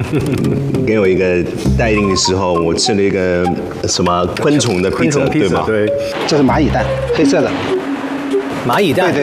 给我一个待定的时候，我吃了一个什么昆虫的披萨，对吗？ 对， 这是蚂蚁蛋，黑色的。 蚂蚁蛋。 对。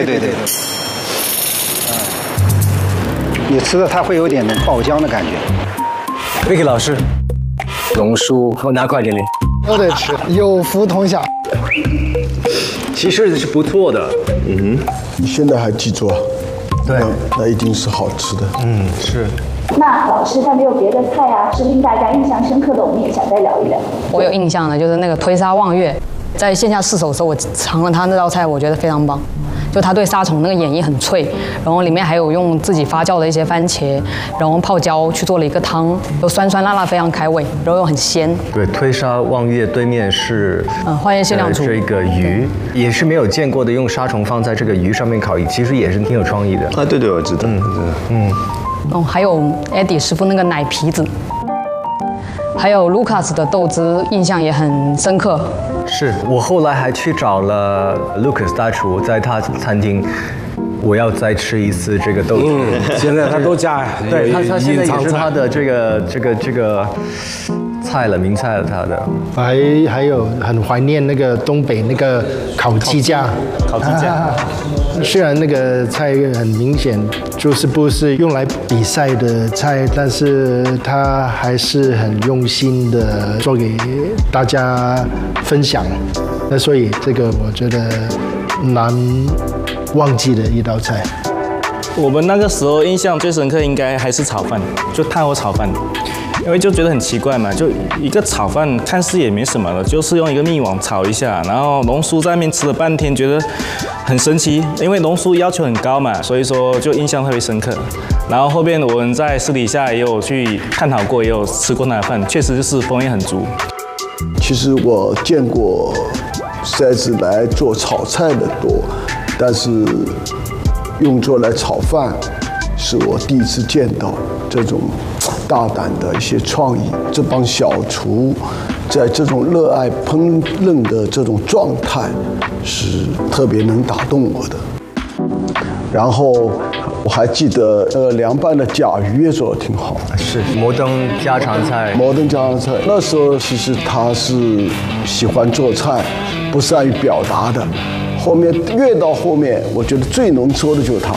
你吃的它会有点爆浆的感觉。 Vicky 老师，龙叔，我拿快点点。 都得吃，有福同享。 其实是不错的。 你现在还记住啊？ 对， 那一定是好吃的。 是。 那老师还没有别的菜啊，是令大家印象深刻的，我们也想再聊一聊。 我有印象的就是那个推沙望月，在线下试手的时候，我尝了他那道菜，我觉得非常棒。就他对沙虫那个眼翼很脆，然后里面还有用自己发酵的一些番茄，然后泡椒去做了一个汤，又酸酸辣辣，非常开胃，然后又很鲜。 对，推沙望月对面是花园限量厨这个鱼也是没有见过的，用沙虫放在这个鱼上面烤，其实也是挺有创意的。 啊，对，我知道。 还有 Eddie 师傅那个奶皮子，还有 Lucas 的豆汁，印象也很深刻。 是我后来还去找了 Lucas 大厨，在他餐厅，我要再吃一次这个豆汁。 现在他都加， 对他现在也是他的这个菜了，名菜了他的。 还有很怀念那个东北那个烤鸡架。虽然那个菜很明显就是不是用来比赛的菜，但是他还是很用心的做给大家分享。那所以这个我觉得难忘记的一道菜。 我们那个时候印象最深刻应该还是炒饭，就炭火炒饭。因为就觉得很奇怪嘛，就一个炒饭看似也没什么了，就是用一个蜜网炒一下，然后龙叔在那边吃了半天，觉得很神奇，因为龙叔要求很高嘛，所以说就印象特别深刻。然后后面我们在私底下也有去探讨过，也有吃过他的饭，确实就是风味很足。 其实我见过筛子来做炒菜的多，但是用作来炒饭是我第一次见到这种大胆的一些创意。这帮小厨在这种热爱烹饪的这种状态是特别能打动我的。然后我还记得凉拌的甲鱼也做得挺好， 是摩登家常菜。 摩登家常菜那时候其实他是喜欢做菜，不善于表达的。后面越到后面，我觉得最能说的就是他。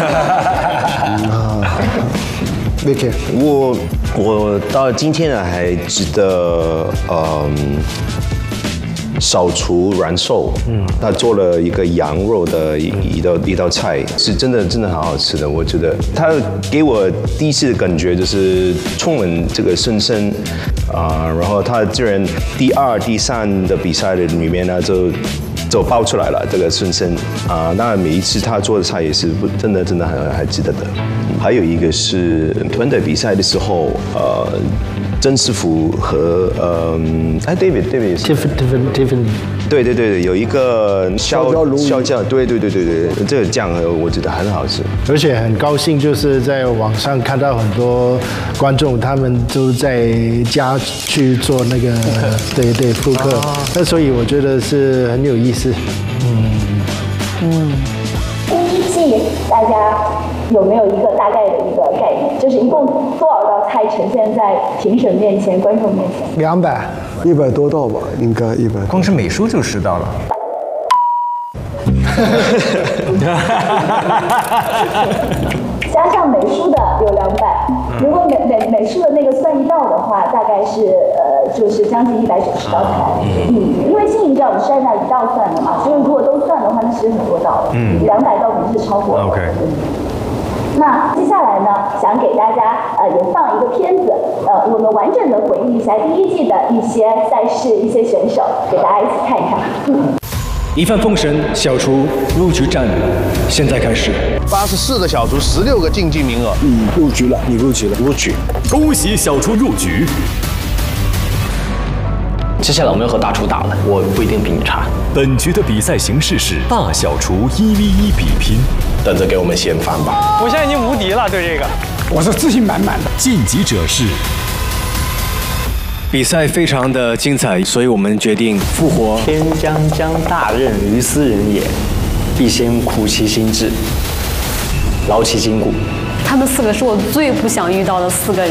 Vicky， 我到今天呢还记得，小厨阮寿，他做了一个羊肉的一道菜，是真的好好吃的。我觉得他给我第一次的感觉就是充满这个深深，然后他居然第2、第3的比赛的里面呢就爆出来了这个深深当然每一次他做的菜也是真的还记得的。还有一个是团队比赛的时候，曾师傅和David， Tiffany， 对，有一个烧酱，对，这个酱我觉得很好吃， 而且很高兴，就是在网上看到很多观众他们都在家去做那个对复刻，那所以我觉得是很有意思。 第一季大家有没有一个大概的一个概念？就是一共多少道菜呈现在评审面前、观众面前 ？100多道吧，应该100多。 光是美术就10道了。 加上美术的有200，如果美术的那个算1道的话，大概是就是将近190道菜。因为经营者我们是按照1道算的嘛，所以如果都算的话，那其实很多道了。200道肯定是超过了。 OK。 那接下来呢，想给大家也放一个片子，我们完整的回忆一下第1季的一些赛事、一些选手，给大家一起看一看。 一帆风神小厨入局战现在开始。 84个小厨，16个竞技名额。 你入局了。 恭喜小厨入局。 接下来我们要和大厨打了，我不一定比你差。 本局的比赛形式是大小厨1v1比拼， 等着给我们掀翻吧！ 我现在已经无敌了，对这个， 我是自信满满的。 晋级者是。比赛非常的精彩，所以我们决定复活。 天将降大任于斯人也，必先苦其心志，劳其筋骨。 他们4个是我最不想遇到的4个人。